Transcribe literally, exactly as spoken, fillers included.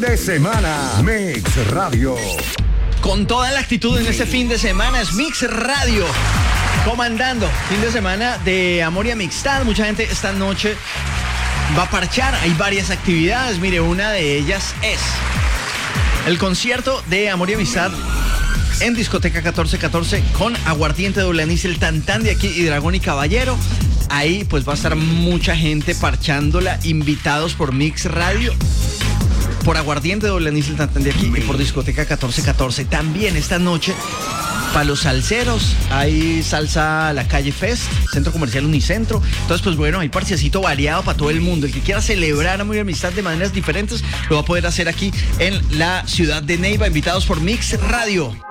de semana. Mix Radio. Con toda la actitud en este fin de semana es Mix Radio. Comandando. Fin de semana de amor y amistad. Mucha gente esta noche va a parchar. Hay varias actividades. Mire, una de ellas es el concierto de amor y amistad en Discoteca catorce catorce con Aguardiente, Doble Anís, el Tantán de aquí y Dragón y Caballero. Ahí pues va a estar mucha gente parchándola, invitados por Mix Radio, por Aguardiente, Doble Anís, el Tantán de aquí y por Discoteca catorce catorce. También esta noche, para los salseros, hay Salsa La Calle Fest, Centro Comercial Unicentro. Entonces, pues bueno, hay parchecito variado para todo el mundo. El que quiera celebrar amor y amistad de maneras diferentes, lo va a poder hacer aquí en la ciudad de Neiva, invitados por Mix Radio.